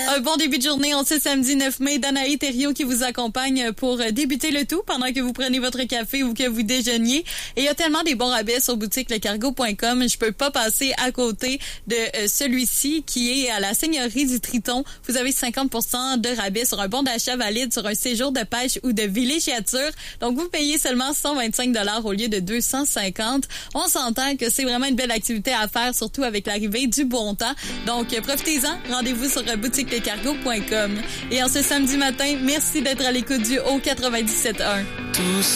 Un bon début de journée en ce samedi 9 mai. Danaï Thériault qui vous accompagne pour débuter le tout pendant que vous prenez votre café ou que vous déjeuniez. Et il y a tellement des bons rabais sur boutiquelecargo.com. Je peux pas passer à côté de celui-ci qui est à la Seigneurie du Triton. Vous avez 50% de rabais sur un bon d'achat valide sur un séjour de pêche ou de villégiature. Donc, vous payez seulement 125 $ au lieu de 250. On s'entend que c'est vraiment une belle activité à faire, surtout avec l'arrivée du bon temps. Donc, profitez-en. Rendez-vous sur boutiquelecargo.com. Et en ce samedi matin, merci d'être à l'écoute du Haut 97.1.